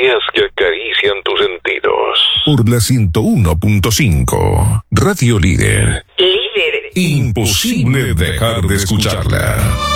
melodías que acarician tus sentidos. Por la 101.5, Radio Líder. Líder. Imposible dejar de escucharla.